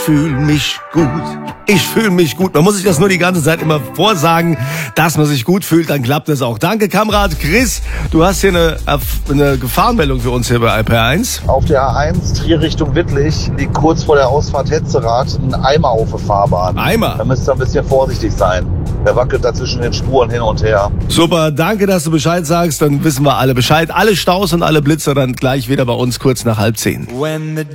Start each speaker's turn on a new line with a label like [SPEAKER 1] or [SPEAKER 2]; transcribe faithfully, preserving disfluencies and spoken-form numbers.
[SPEAKER 1] Fühl mich gut. Ich fühle mich gut. Man muss sich das nur die ganze Zeit immer vorsagen, dass man sich gut fühlt, dann klappt das auch. Danke, Kamerad Chris. Du hast hier eine, eine Gefahrenmeldung für uns hier bei I P R eins.
[SPEAKER 2] Auf der A eins Trier Richtung Wittlich liegt kurz vor der Ausfahrt Hetzerath ein Eimer auf der Fahrbahn.
[SPEAKER 1] Eimer?
[SPEAKER 2] Da müsst ihr ein bisschen vorsichtig sein. Der wackelt da zwischen den Spuren hin und her.
[SPEAKER 1] Super, danke, dass du Bescheid sagst. Dann wissen wir alle Bescheid. Alle Staus und alle Blitzer dann gleich wieder bei uns kurz nach halb zehn.